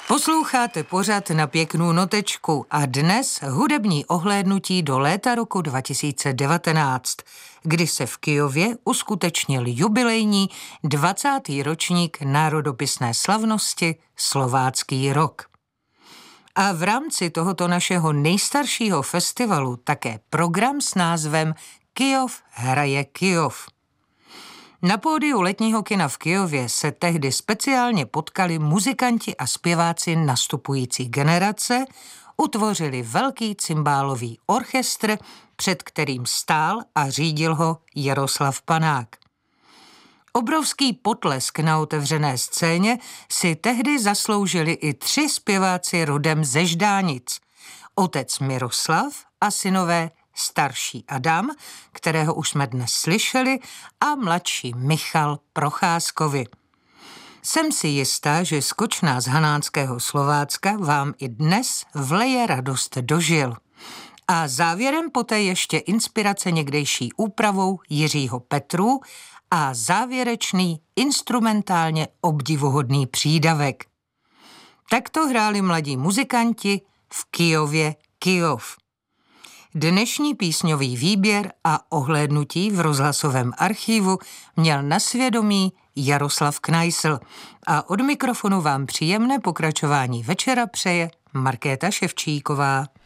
Posloucháte pořad Na pěknou notečku a dnes hudební ohlédnutí do léta roku 2019, kdy se v Kyjově uskutečnil jubilejní 20. ročník národopisné slavnosti Slovácký rok. A v rámci tohoto našeho nejstaršího festivalu také program s názvem Kyjov hraje Kyjov. Na pódiu letního kina v Kyjově se tehdy speciálně potkali muzikanti a zpěváci nastupující generace, utvořili velký cymbálový orchestr, před kterým stál a řídil ho Jaroslav Panák. Obrovský potlesk na otevřené scéně si tehdy zasloužili i 3 zpěváci rodem ze Ždánic. Otec Miroslav a synové starší Adam, kterého už jsme dnes slyšeli, a mladší Michal Procházkovi. Jsem si jistá, že skočná z Hanánského Slovácka vám i dnes vleje radost do žil. A závěrem poté ještě inspirace někdejší úpravou Jiřího Petru a závěrečný instrumentálně obdivuhodný přídavek. Takto hráli mladí muzikanti v Kyjově Kyjov. Dnešní písňový výběr a ohlédnutí v rozhlasovém archivu měl na svědomí Jaroslav Knajsl a od mikrofonu vám příjemné pokračování večera přeje Markéta Ševčíková.